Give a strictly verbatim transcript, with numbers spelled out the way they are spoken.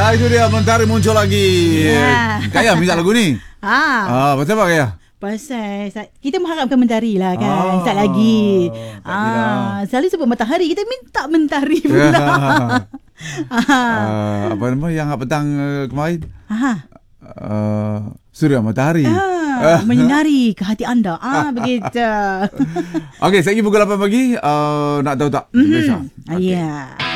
Ya, itu dia Mentari muncul lagi. Ya. Kaya minta lagu ni. Ah, Ah, betul apa Kaya? pasal sa- kita mengharapkan mentari lah kan. Ah, Tak lagi. tak Ah, selalu sebut matahari, kita minta mentari Ya. pula. ah. Uh, apa nama yang petang uh, kemarin? Aha. Uh, Surya Matahari. Ah, menyinari ke hati anda. Ah, begitu. Okey, saya pergi pukul lapan pagi. Uh, nak tahu tak? Mhm. Biasa. Ah, ya.